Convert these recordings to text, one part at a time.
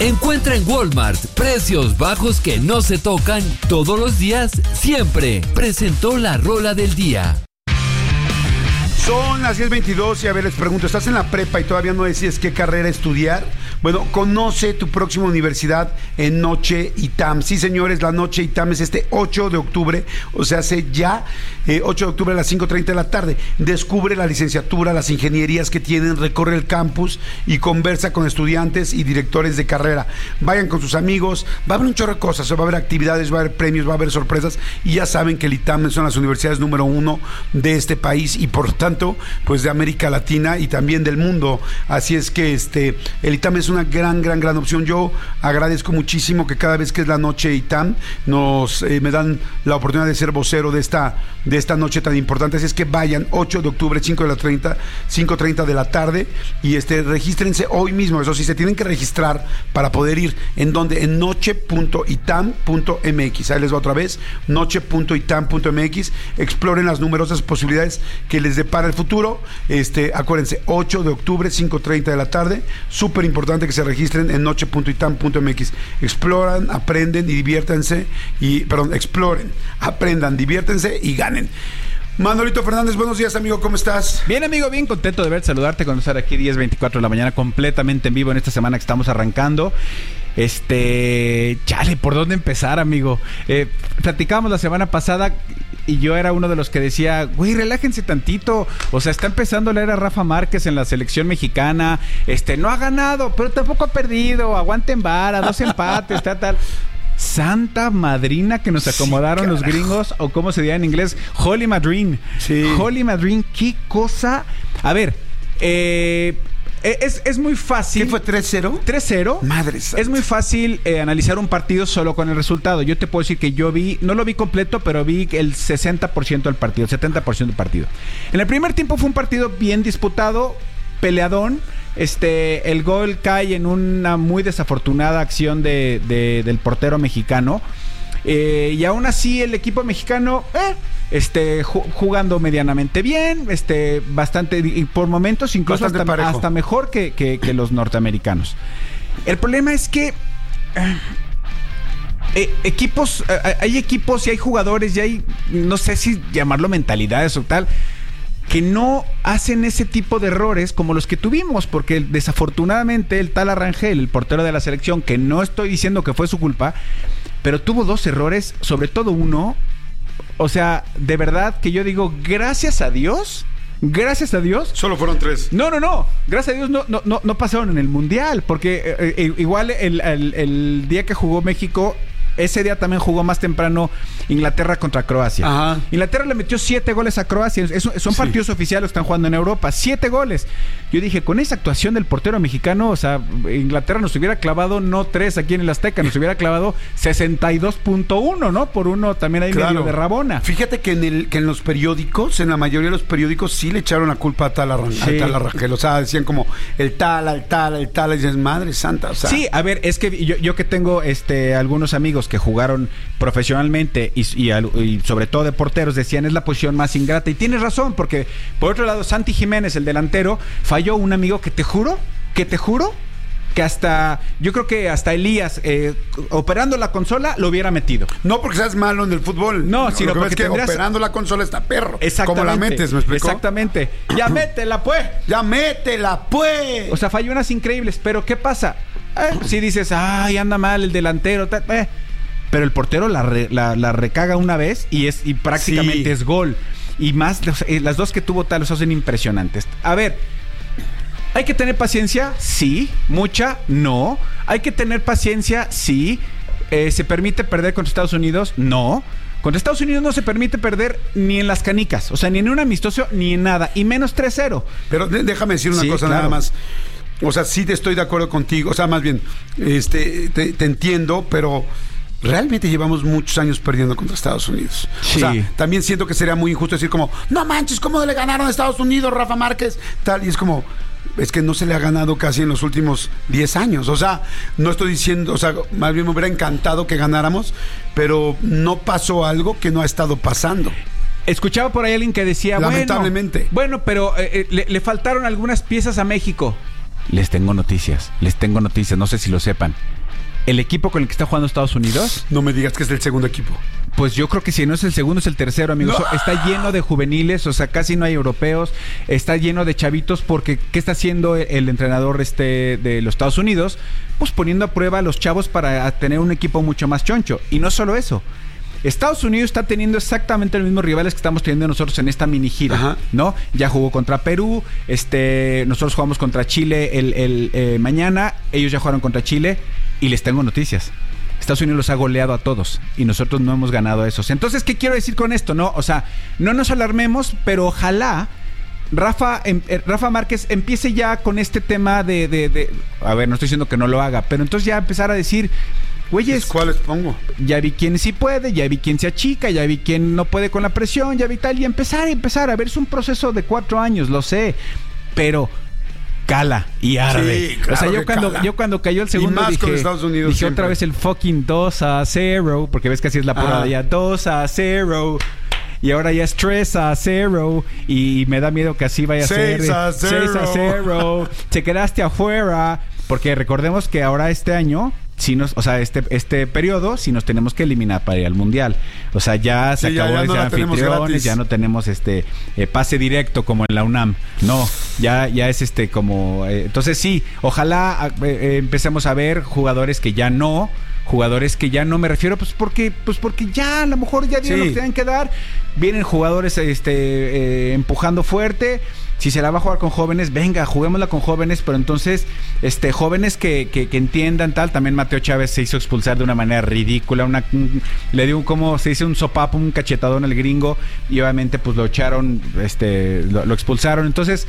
Encuentra en Walmart precios bajos que no se tocan todos los días, siempre. Presentó la rola del día. Son las 10:22 y a ver, les pregunto, ¿estás en la prepa y todavía no decides qué carrera estudiar? Bueno, conoce tu próxima universidad en Noche ITAM. Sí, señores, la Noche ITAM es este 8 de octubre, o sea, hace ya 8 de octubre a las 5:30 de la tarde. Descubre la licenciatura, las ingenierías que tienen, recorre el campus y conversa con estudiantes y directores de carrera. Vayan con sus amigos, va a haber un chorro de cosas, va a haber actividades, va a haber premios, va a haber sorpresas y ya saben que el ITAM son las universidades número 1 de este país y por tanto, pues de América Latina y también del mundo. Así es que el ITAM es una gran opción. Yo agradezco muchísimo que cada vez que es la Noche ITAM me dan la oportunidad de ser vocero de esta noche tan importante. Así es que vayan 8 de octubre, 5:30 de la tarde y regístrense hoy mismo. Eso sí, se tienen que registrar para poder ir. ¿En dónde? En noche.itam.mx. Ahí les va otra vez, noche.itam.mx. Exploren las numerosas posibilidades que les depara el futuro. Acuérdense, 8 de octubre, 5:30 de la tarde. Súper importante que se registren en noche.itam.mx. Exploran, aprenden y diviértanse. Exploren, aprendan, diviértanse y ganen. Manolito Fernández, buenos días, amigo, ¿cómo estás? Bien, amigo, bien contento de saludarte, con estar aquí 10:24 de la mañana, completamente en vivo en esta semana que estamos arrancando. Chale, ¿por dónde empezar, amigo? Platicábamos la semana pasada y yo era uno de los que decía, güey, relájense tantito. O sea, está empezando la era Rafa Márquez en la selección mexicana. No ha ganado, pero tampoco ha perdido. Aguanten vara, 2 empates, tal. Santa madrina que nos acomodaron los gringos, o como se diría en inglés, Holy Madrine. Sí. Holy Madrine, qué cosa. A ver, es muy fácil. ¿Qué fue, 3-0? 3-0. Madre santa. Es muy fácil analizar un partido solo con el resultado. Yo te puedo decir que no lo vi completo, pero vi el 60% del partido, el 70% del partido. En el primer tiempo fue un partido bien disputado, peleadón. El gol cae en una muy desafortunada acción del portero mexicano. Y aún así el equipo mexicano jugando medianamente bien, bastante, y por momentos incluso hasta mejor que los norteamericanos. El problema es que hay equipos y hay jugadores y hay, no sé si llamarlo mentalidades o tal, que no hacen ese tipo de errores como los que tuvimos, porque desafortunadamente el tal Arrangel, el portero de la selección, que no estoy diciendo que fue su culpa, pero tuvo 2 errores, sobre todo uno. O sea, de verdad que yo digo, gracias a Dios. Solo fueron 3. No. Gracias a Dios no pasaron en el Mundial, porque igual el día que jugó México, ese día también jugó más temprano Inglaterra contra Croacia. Ajá. Inglaterra le metió 7 goles a Croacia. Son partidos oficiales, están jugando en Europa. 7 goles. Yo dije, con esa actuación del portero mexicano, o sea, Inglaterra nos hubiera clavado no 3 aquí en el Azteca, nos hubiera clavado 62.1, ¿no? Por uno también ahí medio de rabona. Fíjate que en los periódicos, en la mayoría de los periódicos, sí le echaron la culpa a tal Arrangel. O sea, decían como el tal, y dices, madre santa. O sea. Sí, a ver, es que yo que tengo algunos amigos que jugaron profesionalmente y sobre todo de porteros, decían, es la posición más ingrata, y tienes razón, porque por otro lado Santi Jiménez, el delantero, falló un amigo que te juro que yo creo que hasta Elías operando la consola lo hubiera metido. No porque seas malo en el fútbol, sino porque tendrías... operando la consola está perro. Exactamente. ¿Cómo la metes? ¿Me explicó? Exactamente. Ya métela pues. O sea, falló unas increíbles, pero ¿qué pasa? Si dices, ay, anda mal el delantero, pero el portero la recaga una vez y prácticamente es gol. Y más, las 2 que tuvo tal, son impresionantes. A ver, ¿hay que tener paciencia? Sí. ¿Mucha? No. ¿Hay que tener paciencia? Sí. ¿Se permite perder contra Estados Unidos? No. Contra Estados Unidos no se permite perder ni en las canicas, o sea, ni en un amistoso, ni en nada, y menos 3-0. Pero déjame decir una cosa, claro. Nada más. O sea, sí te estoy de acuerdo contigo. O sea, más bien, te entiendo, pero realmente llevamos muchos años perdiendo contra Estados Unidos. Sí. O sea, también siento que sería muy injusto decir como, no manches, ¿cómo le ganaron a Estados Unidos, Rafa Márquez? Tal, y es como, es que no se le ha ganado casi en los últimos 10 años. O sea, no estoy diciendo, o sea, más bien me hubiera encantado que ganáramos, pero no pasó algo que no ha estado pasando. Escuchaba por ahí alguien que decía, lamentablemente. Bueno, pero le faltaron algunas piezas a México. Les tengo noticias, no sé si lo sepan. El equipo con el que está jugando Estados Unidos... No me digas que es el segundo equipo. Pues yo creo que si no es el segundo, es el tercero, amigos. ¡No! Está lleno de juveniles, o sea, casi no hay europeos. Está lleno de chavitos porque ¿qué está haciendo el entrenador de los Estados Unidos? Pues poniendo a prueba a los chavos para tener un equipo mucho más choncho. Y no solo eso. Estados Unidos está teniendo exactamente los mismos rivales que estamos teniendo nosotros en esta mini gira, ajá, ¿no? Ya jugó contra Perú, nosotros jugamos contra Chile el mañana, ellos ya jugaron contra Chile y les tengo noticias. Estados Unidos los ha goleado a todos y nosotros no hemos ganado a esos. Entonces, ¿qué quiero decir con esto? No, o sea, no nos alarmemos, pero ojalá Rafa Márquez empiece ya con este tema de a ver, no estoy diciendo que no lo haga, pero entonces ya empezar a decir, güeyes, ¿cuáles pongo? Ya vi quién sí puede, ya vi quién se achica, ya vi quién no puede con la presión, ya vi tal, y empezar. A ver, es un proceso de 4 años, lo sé, pero cala y arde. Sí, claro, o sea, yo cuando cayó el segundo y más con Estados Unidos dije otra vez el fucking 2-0, porque ves que así es la porra, ya 2-0. Y ahora ya es 3-0 y me da miedo que así vaya a ser 6-0. Te quedaste afuera, porque recordemos que ahora este año, este periodo, si nos tenemos que eliminar para ir al Mundial. O sea, ya se acabó de ser anfitriones, ya no tenemos pase directo como en la UNAM. No, ya es como... entonces sí, ojalá empecemos a ver jugadores que ya no me refiero, pues porque ya a lo mejor ya dieron lo que tienen que dar. Vienen jugadores empujando fuerte. Si se la va a jugar con jóvenes, venga, juguémosla con jóvenes, pero entonces jóvenes que entiendan tal. También Mateo Chávez se hizo expulsar de una manera ridícula, le dio como se dice un sopapo, un cachetadón al gringo, y obviamente pues lo echaron, lo expulsaron. Entonces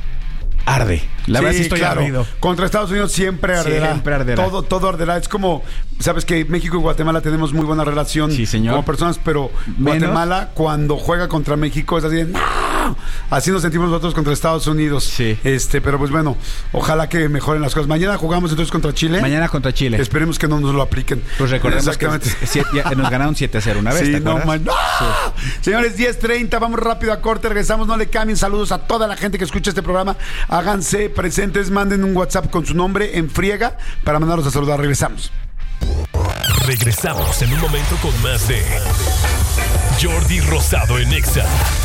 arde. La verdad sí estoy ardido. Contra Estados Unidos siempre arderá. Todo arderá. Es como, sabes que México y Guatemala tenemos muy buena relación, sí, señor, como personas, pero Guatemala cuando juega contra México es así de ¡no! Así nos sentimos nosotros contra Estados Unidos. Sí. Pero pues bueno, ojalá que mejoren las cosas. Mañana jugamos entonces contra Chile. Mañana contra Chile. Esperemos que no nos lo apliquen. Pues recordemos que nos ganaron 7-0 una vez, sí, ¿te acuerdas? ¡No! Sí. Señores, 10:30, vamos rápido a corte, regresamos, no le cambien. Saludos a toda la gente que escucha este programa. Háganse presentes, manden un WhatsApp con su nombre en friega para mandarlos a saludar. Regresamos en un momento con más de Jordi Rosado en Exa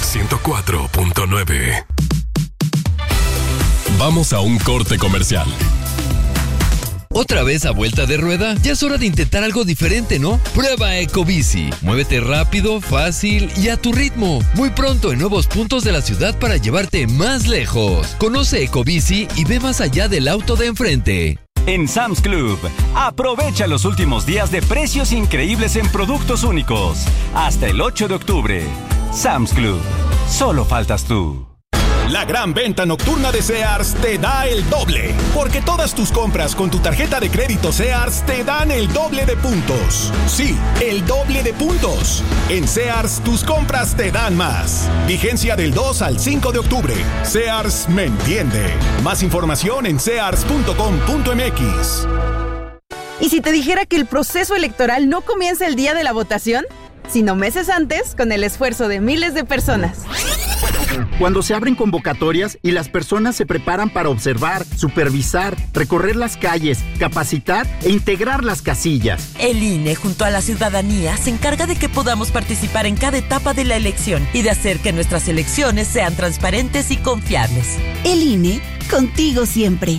104.9. Vamos a un corte comercial. ¿Otra vez a vuelta de rueda? Ya es hora de intentar algo diferente, ¿no? Prueba Ecobici. Muévete rápido, fácil y a tu ritmo. Muy pronto en nuevos puntos de la ciudad para llevarte más lejos. Conoce Ecobici y ve más allá del auto de enfrente. En Sam's Club, aprovecha los últimos días de precios increíbles en productos únicos. Hasta el 8 de octubre. Sam's Club. Solo faltas tú. La gran venta nocturna de Sears te da el doble, porque todas tus compras con tu tarjeta de crédito Sears te dan el doble de puntos. Sí, el doble de puntos. En Sears, tus compras te dan más. Vigencia del 2 al 5 de octubre. Sears me entiende. Más información en sears.com.mx. ¿Y si te dijera que el proceso electoral no comienza el día de la votación, sino meses antes, con el esfuerzo de miles de personas? Cuando se abren convocatorias y las personas se preparan para observar, supervisar, recorrer las calles, capacitar e integrar las casillas. El INE, junto a la ciudadanía, se encarga de que podamos participar en cada etapa de la elección y de hacer que nuestras elecciones sean transparentes y confiables. El INE, contigo siempre.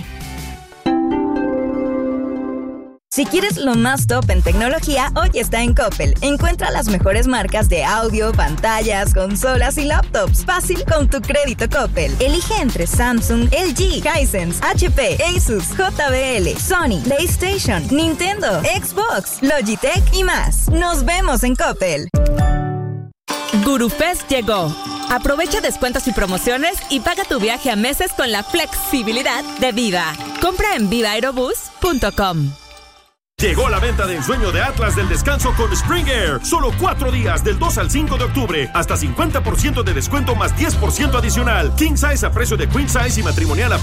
Si quieres lo más top en tecnología, hoy está en Coppel. Encuentra las mejores marcas de audio, pantallas, consolas y laptops. Fácil con tu crédito Coppel. Elige entre Samsung, LG, Hisense, HP, Asus, JBL, Sony, PlayStation, Nintendo, Xbox, Logitech y más. Nos vemos en Coppel. GuruFest llegó. Aprovecha descuentos y promociones y paga tu viaje a meses con la flexibilidad de Viva. Compra en vivaaerobus.com. Llegó la venta de ensueño de Atlas del Descanso con Spring Air. Solo 4 días, del 2 al 5 de octubre. Hasta 50% de descuento más 10% adicional. King Size a precio de Queen Size y matrimonial a